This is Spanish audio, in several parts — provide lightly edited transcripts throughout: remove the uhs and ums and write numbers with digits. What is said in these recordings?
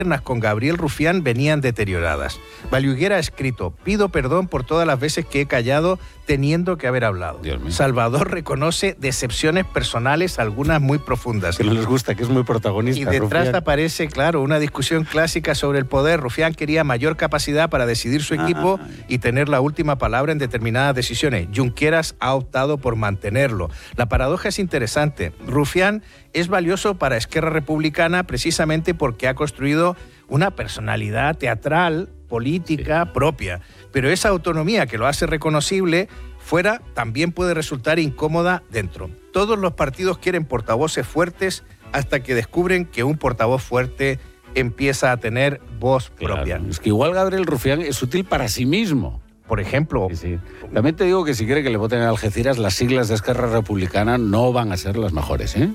con Gabriel Rufián venían deterioradas. Vallhiguera ha escrito: pido perdón por todas las veces que he callado teniendo que haber hablado. Salvador reconoce decepciones personales, algunas muy profundas. Que no les gusta, que es muy protagonista. Y detrás Rufián. aparece, claro, una discusión clásica sobre el poder. Rufián quería mayor capacidad para decidir su equipo y tener la última palabra en determinadas decisiones. Junqueras ha optado por mantenerlo. La paradoja es interesante. Rufián es valioso para Esquerra Republicana precisamente porque ha construido una personalidad teatral, política propia. Pero esa autonomía que lo hace reconocible fuera también puede resultar incómoda dentro. Todos los partidos quieren portavoces fuertes hasta que descubren que un portavoz fuerte empieza a tener voz propia. Es que igual Gabriel Rufián es útil para sí mismo. Por ejemplo. Sí. También te digo que si quiere que le voten a Algeciras, las siglas de Esquerra Republicana no van a ser las mejores, ¿eh?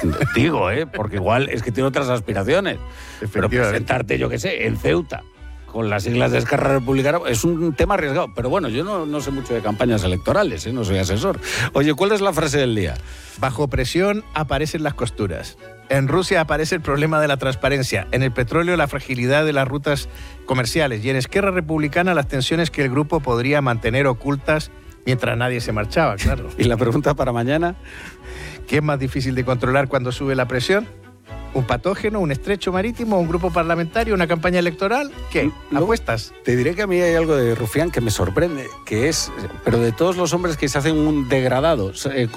Digo, porque igual es que tiene otras aspiraciones. Pero presentarte, yo qué sé, en Ceuta, con las siglas de Esquerra Republicana, es un tema arriesgado. Pero bueno, yo no sé mucho de campañas electorales, no soy asesor. Oye, ¿cuál es la frase del día? Bajo presión aparecen las costuras. En Rusia aparece el problema de la transparencia, en el petróleo la fragilidad de las rutas comerciales y en Esquerra Republicana las tensiones que el grupo podría mantener ocultas mientras nadie se marchaba, claro. ¿Y la pregunta para mañana? ¿Qué es más difícil de controlar cuando sube la presión? ¿Un patógeno, un estrecho marítimo, un grupo parlamentario, una campaña electoral? ¿Qué? ¿Apuestas? Te diré que a mí hay algo de Rufián que me sorprende, que es, pero de todos los hombres que se hacen un degradado,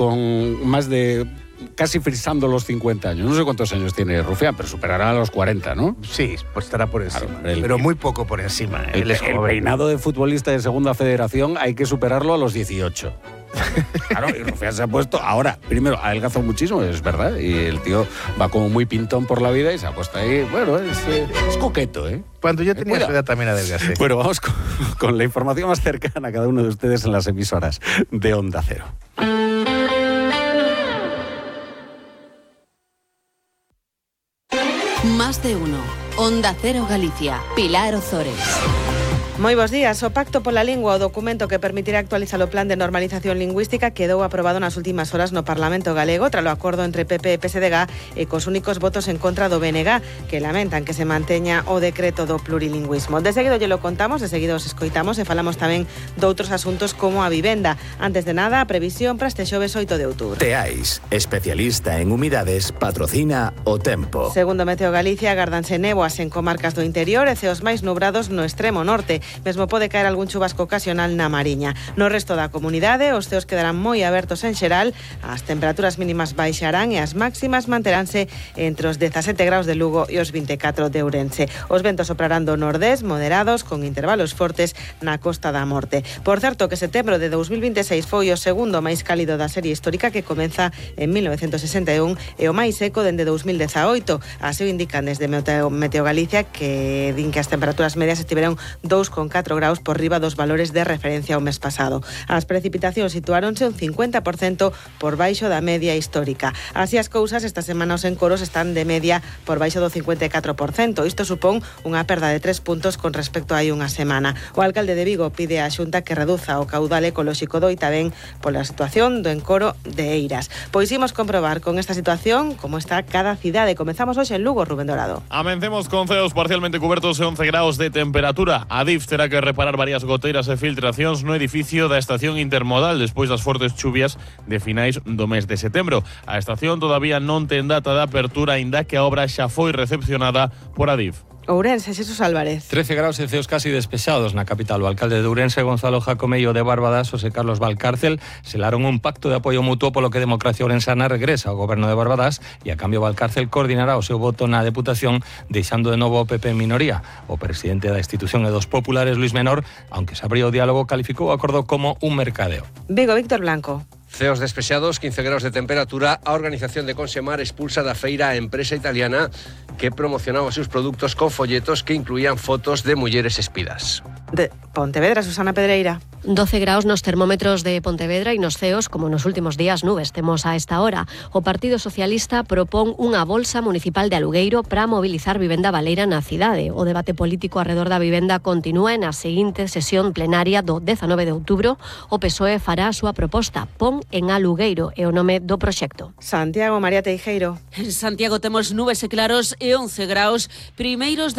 con más de casi frisando los 50 años. No sé cuántos años tiene Rufián, pero superará a los 40, ¿no? Sí, pues estará por encima. Claro, pero muy poco por encima. El peinado de futbolista de segunda federación hay que superarlo a los 18. Claro, y Rufián se ha puesto, ahora, primero, ha adelgazado muchísimo, es verdad, y el tío va como muy pintón por la vida y se ha puesto ahí, bueno, es coqueto, ¿eh? Cuando yo tenía su edad también adelgacé. Bueno, vamos con la información más cercana a cada uno de ustedes en las emisoras de Onda Cero. Más de uno. Onda Cero Galicia. Pilar Ozores. Moi bos días. O Pacto pola Lingua, o documento que permitirá actualizar o plan de normalización lingüística, quedou aprobado nas últimas horas no Parlamento galego tras o acordo entre PP e PSDG e cos únicos votos en contra do BNG, que lamentan que se manteña o decreto do plurilingüismo. De seguido lle lo contamos, de seguido os escoitamos e falamos tamén doutros asuntos como a vivenda. Antes de nada, a previsión para este xoves 8 de outubro. Teais, especialista en humidades, patrocina o tempo. Segundo Meteo Galicia, agárdanse néboas en comarcas do interior e ceos máis nubrados no extremo norte. Mesmo pode caer algún chubasco ocasional na Mariña. No resto da comunidade, os ceos quedarán moi abertos en xeral, as temperaturas mínimas baixarán e as máximas manteránse entre os 17 graus de Lugo e os 24 de Ourense. Os ventos soprarán do nordés, moderados, con intervalos fortes na Costa da Morte. Por certo, que setembro de 2026 foi o segundo máis cálido da serie histórica, que comeza en 1961 e o máis seco dende 2018. Así o indican desde Meteo Galicia, que din que as temperaturas medias estiveron 2,4 graus por riba dos valores de referencia ao mes pasado. As precipitacións situáronse un 50% por baixo da media histórica. Así as cousas, esta semana os encoros están de media por baixo do 54%. Isto supón unha perda de 3 puntos con respecto a hai unha semana. O alcalde de Vigo pide á Xunta que reduza o caudal ecolóxico do Oitavén pola situación do encoro de Eiras. Pois imos comprobar con esta situación como está cada cidade. Comezamos hoxe en Lugo, Rubén Dorado. Amencemos con ceos parcialmente cubertos e 11 graus de temperatura. Adif terá que reparar varias goteiras e filtracións no edificio da estación intermodal despois das fortes chuvias de finais do mes de setembro. A estación todavía non ten data de apertura, aínda que a obra xa foi recepcionada por Adif. Ourense, Xesús Álvarez. 13 graus e ceos casi despexados na capital. O alcalde de Ourense, Gonzalo Jacomello, de Barbadas, José Carlos Valcárcel, selaron un pacto de apoio mutuo polo que Democracia Ourensana regresa ao goberno de Barbadas e a cambio Valcárcel coordinará o seu voto na Deputación, deixando de novo o PP en minoría. O presidente da institución e dos populares, Luis Menor, aunque se abriu o diálogo, calificou o acordo como un mercadeo. Vigo, Víctor Blanco. Ceos despexados, 15 graus de temperatura. A organización de Consemar expulsa da feira a empresa italiana que promocionaba os seus produtos con folletos que incluían fotos de mulleres espidas. De Pontevedra, Susana Pedreira. 12 graus nos termómetros de Pontevedra e nos ceos, como nos últimos días nubes temos a esta hora. O Partido Socialista propón unha bolsa municipal de alugueiro para mobilizar vivenda baleira na cidade. O debate político arredor da vivenda continúa e na seguinte sesión plenaria do 19 de outubro o PSOE fará a súa proposta. Pon en alugueiro é o nome do proxecto. Santiago, María Teijeiro. En Santiago temos nubes e claros e 11 graus. Primeiros